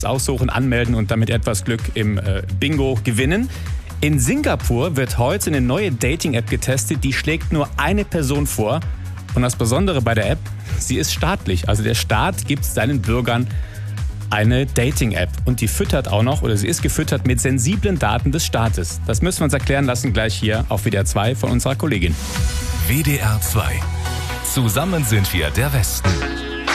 aussuchen, anmelden und damit etwas Glück im Bingo gewinnen. In Singapur wird heute eine neue Dating-App getestet, die schlägt nur eine Person vor. Und das Besondere bei der App, sie ist staatlich. Also der Staat gibt seinen Bürgern eine Dating-App. Und die füttert auch noch, oder sie ist gefüttert mit sensiblen Daten des Staates. Das müssen wir uns erklären lassen gleich hier auf WDR 2 von unserer Kollegin. WDR 2. Zusammen sind wir der Westen.